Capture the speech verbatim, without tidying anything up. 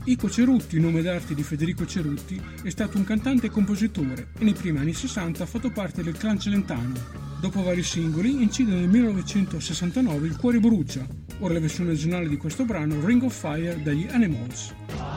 Ico Cerutti, nome d'arte di Federico Cerutti, è stato un cantante e compositore e nei primi anni sessanta ha fatto parte del clan Celentano. Dopo vari singoli incide nel millenovecentosessantanove Il cuore brucia, ora la versione originale di questo brano Ring of Fire degli Animals.